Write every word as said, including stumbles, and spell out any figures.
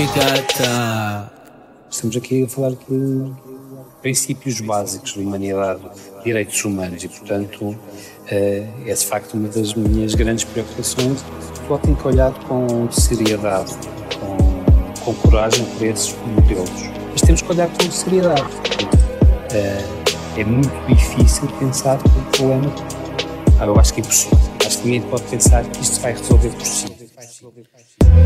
Gata. Estamos aqui a falar de princípios básicos da humanidade, direitos humanos e, portanto, é de facto uma das minhas grandes preocupações. Portugal tem que olhar com seriedade, com, com coragem para esses modelos. Mas temos que olhar com seriedade. É muito difícil pensar que o problema... Ah, eu acho que é impossível. Acho que ninguém pode pensar que isto se vai resolver por si.